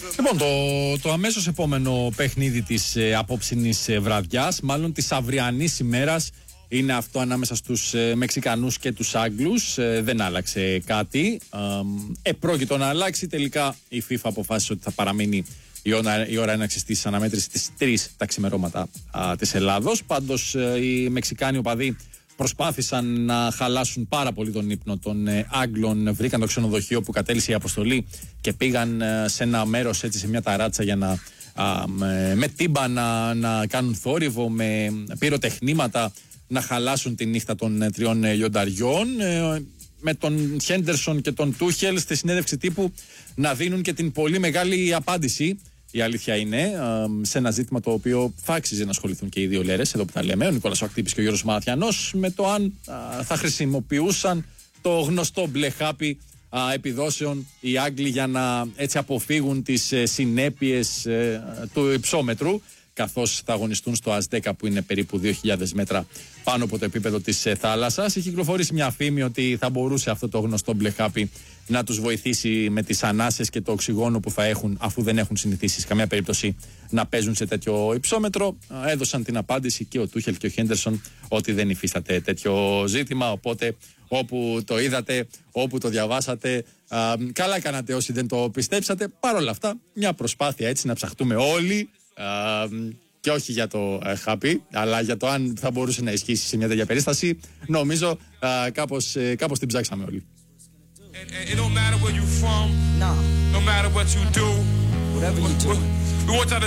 Λοιπόν, το αμέσως επόμενο παιχνίδι της απόψινης βραδιάς, μάλλον της αυριανής ημέρας, είναι αυτό ανάμεσα στους Μεξικανούς και τους Άγγλους. Δεν άλλαξε κάτι. Πρόκειτο να αλλάξει. Τελικά η FIFA αποφάσισε ότι θα παραμείνει η ώρα έναρξης της αναμέτρησης στις 3 τα ξημερώματα της Ελλάδος. Πάντως οι Μεξικάνοι οπαδοί προσπάθησαν να χαλάσουν πάρα πολύ τον ύπνο των Άγγλων. Βρήκαν το ξενοδοχείο που κατέλησε η αποστολή και πήγαν σε ένα μέρος, έτσι, σε μια ταράτσα, για να με τύμπανα να κάνουν θόρυβο, με πυροτεχνήματα, να χαλάσουν τη νύχτα των τριών λιονταριών. Με τον Χέντερσον και τον Τούχελ στη συνέντευξη τύπου να δίνουν και την πολύ μεγάλη απάντηση. Η αλήθεια είναι, σε ένα ζήτημα το οποίο θα άξιζε να ασχοληθούν και οι δύο λέρες, εδώ που τα λέμε, ο Νικόλας Ακτύπης και ο Γιώργος Μαραθιανός, με το αν θα χρησιμοποιούσαν το γνωστό μπλε χάπι επιδόσεων οι Άγγλοι για να έτσι αποφύγουν τις συνέπειες του υψόμετρου, καθώς θα αγωνιστούν στο ΑΣ10 που είναι περίπου 2.000 μέτρα πάνω από το επίπεδο της θάλασσας. Έχει κυκλοφορήσει μια φήμη ότι θα μπορούσε αυτό το γνωστό μπλε χάπι να τους βοηθήσει με τις ανάσες και το οξυγόνο που θα έχουν, αφού δεν έχουν συνηθίσει σε καμία περίπτωση να παίζουν σε τέτοιο υψόμετρο. Έδωσαν την απάντηση και ο Τούχελ και ο Χέντερσον ότι δεν υφίσταται τέτοιο ζήτημα. Οπότε όπου το είδατε, όπου το διαβάσατε, καλά κάνατε όσοι δεν το πιστέψατε. Παρ' όλα αυτά, μια προσπάθεια έτσι να ψαχτούμε όλοι, και όχι για το χάπι, αλλά για το αν θα μπορούσε να ισχύσει σε μια τέτοια περίσταση. Νομίζω κάπως την ψάξαμε όλοι. It don't matter where you from, no matter what you do, whatever you do.